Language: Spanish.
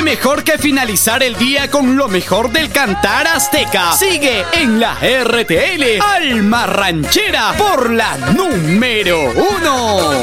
mejor que finalizar el día con lo mejor del cantar azteca. Sigue en la RTL Alma Ranchera por la número 1.